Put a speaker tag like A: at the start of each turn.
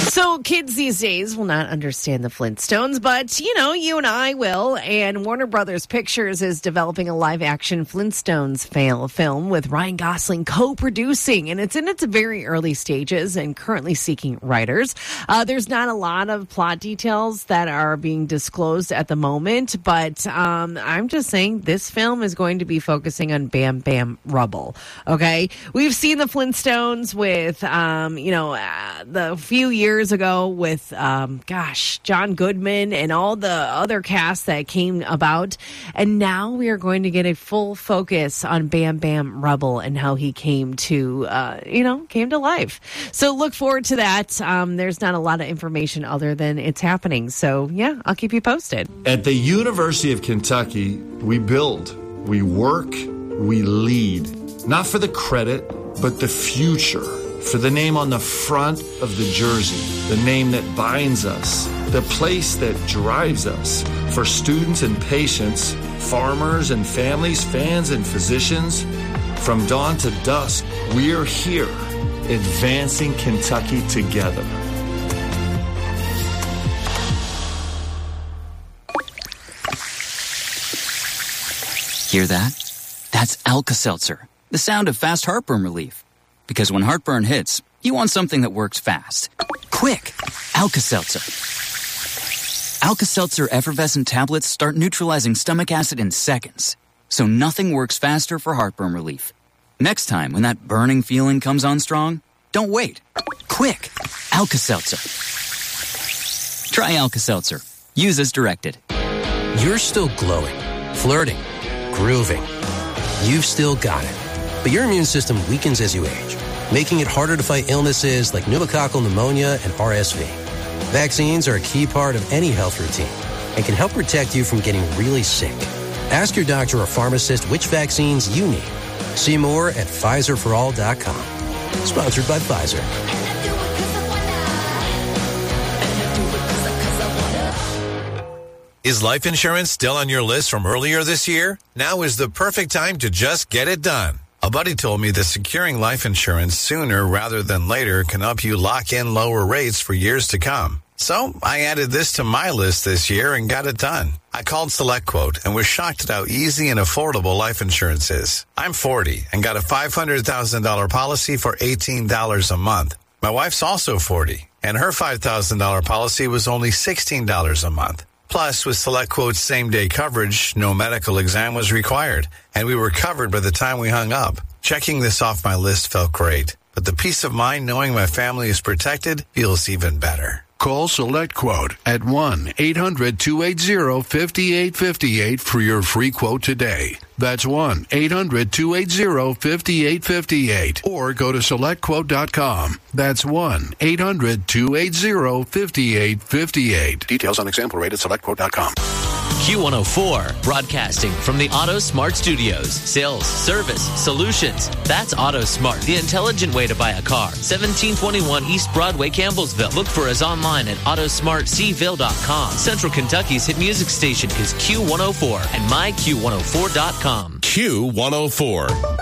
A: So kids these days will not understand the Flintstones, but, you and I will. And Warner Brothers Pictures is developing a live-action Flintstones film with Ryan Gosling co-producing. And it's in its very early stages and currently seeking writers. There's not a lot of plot details that are being disclosed at the moment, but I'm just saying this film is going to be focusing on Bam Bam Rubble, okay? We've seen the Flintstones with, the few years ago with, John Goodman and all the other cast that came about. And now we are going to get a full focus on Bam Bam Rubble and how he came to life. So look forward to that. There's not a lot of information other than it's happening. So, yeah, I'll keep you posted.
B: At the University of Kentucky, we build, we work, we lead. Not for the credit, but the future. For the name on the front of the jersey, the name that binds us, the place that drives us. For students and patients, farmers and families, fans and physicians, from dawn to dusk, we're here, advancing Kentucky together.
C: Hear that? That's Alka-Seltzer, the sound of fast heartburn relief. Because when heartburn hits, you want something that works fast. Quick! Alka-Seltzer. Alka-Seltzer effervescent tablets start neutralizing stomach acid in seconds. So nothing works faster for heartburn relief. Next time, when that burning feeling comes on strong, don't wait. Quick! Alka-Seltzer. Try Alka-Seltzer. Use as directed.
D: You're still glowing, flirting, grooving. You've still got it. But your immune system weakens as you age, making it harder to fight illnesses like pneumococcal pneumonia and RSV. Vaccines are a key part of any health routine and can help protect you from getting really sick. Ask your doctor or pharmacist which vaccines you need. See more at PfizerForAll.com. Sponsored by Pfizer.
E: Is life insurance still on your list from earlier this year? Now is the perfect time to just get it done. A buddy told me that securing life insurance sooner rather than later can help you lock in lower rates for years to come. So I added this to my list this year and got it done. I called SelectQuote and was shocked at how easy and affordable life insurance is. I'm 40 and got a $500,000 policy for $18 a month. My wife's also 40 and her $5,000 policy was only $16 a month. Plus, with SelectQuote's same-day coverage, no medical exam was required, and we were covered by the time we hung up. Checking this off my list felt great, but the peace of mind knowing my family is protected feels even better.
F: Call SelectQuote at 1-800-280-5858 for your free quote today. That's 1-800-280-5858. Or go to SelectQuote.com. That's 1-800-280-5858. Details on example rate at SelectQuote.com.
G: Q104, broadcasting from the Auto Smart Studios. Sales, service, solutions. That's Auto Smart, the intelligent way to buy a car. 1721 East Broadway, Campbellsville. Look for us online at AutosmartCville.com. Central Kentucky's hit music station is Q104 and myQ104.com.
H: Q104.